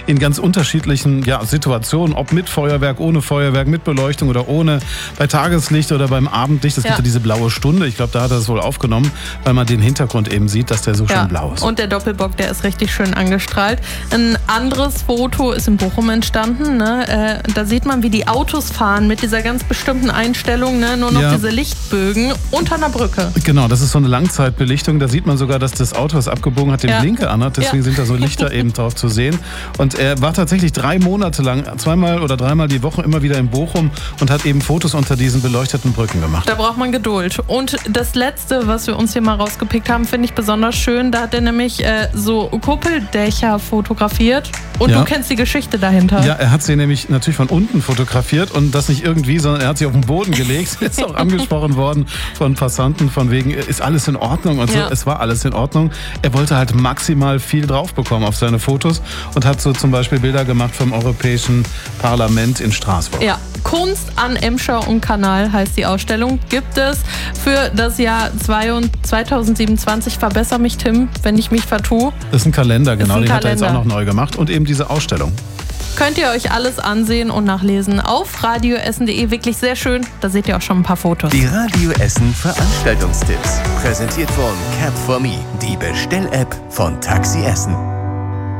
in ganz unterschiedlichen Situationen, ob mit Feuerwerk, ohne Feuerwerk, mit Beleuchtung oder ohne, bei Tageslicht oder beim Abendlicht. Es gibt ja diese blaue Stunde. Ich glaube, da hat er es wohl aufgenommen, weil man den Hintergrund eben sieht, dass der so schön blau ist. Und der Doppelbock, der ist richtig schön angestrahlt. Ein anderes Foto ist in Bochum entstanden. Ne? Da sieht man, wie die Autos fahren mit dieser ganz bestimmten Einstellung. Ne? Nur noch diese Lichtbögen unter einer Brücke. Genau, das ist so eine Langzeitbelichtung. Da sieht man sogar, dass das Auto, was abgebogen hat, den Blinker anhat. Deswegen sind da so Lichter eben drauf zu sehen. Und er war tatsächlich 3 Monate lang, 2 oder 3-mal die Woche immer wieder in Bochum und hat eben Fotos unter diesen beleuchteten Brücken gemacht. Da braucht man Geduld. Und das Letzte, was wir uns hier mal rausgepickt haben, finde ich besonders schön. Da hat er nämlich so Kuppeldächer fotografiert. Und du kennst die Geschichte dahinter. Ja, er hat sie nämlich natürlich von unten fotografiert und das nicht irgendwie, sondern er hat sie auf den Boden gelegt. Ist auch angesprochen worden von Passanten von wegen, ist alles in Ordnung und so. Es war alles in Ordnung. Er wollte halt maximal viel drauf bekommen auf seine Fotos und hat so zum Beispiel Bilder gemacht vom Europäischen Parlament in Straßburg. Ja, Kunst an Emscher und Kanal heißt die Ausstellung. Gibt es für das Jahr 2027, verbessere mich Tim, wenn ich mich vertue. Das ist ein Kalender, genau, den hat er jetzt auch noch neu gemacht und eben diese Ausstellung. Könnt ihr euch alles ansehen und nachlesen auf radioessen.de. Wirklich sehr schön, da seht ihr auch schon ein paar Fotos. Die Radio Essen Veranstaltungstipps, präsentiert von Cap4Me, die Bestell-App von Taxi Essen.